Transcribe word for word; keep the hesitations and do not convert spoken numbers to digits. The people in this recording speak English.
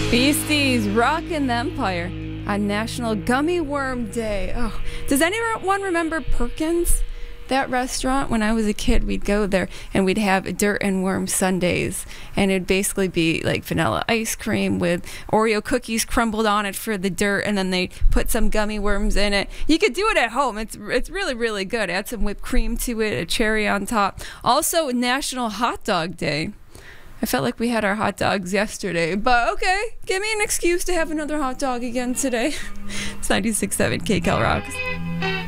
Beasties rockin' the empire on National Gummy Worm Day. Oh, does anyone remember Perkins? That restaurant, when I was a kid, we'd go there and we'd have dirt and worm sundaes, and it'd basically be like vanilla ice cream with Oreo cookies crumbled on it for the dirt, and then they put some gummy worms in it. You could do it at home. It's it's really, really good. Add some whipped cream to it, a cherry on top. Also, National Hot Dog Day. I felt like we had our hot dogs yesterday, but okay, give me an excuse to have another hot dog again today. It's ninety-six point seven K Cal Rocks.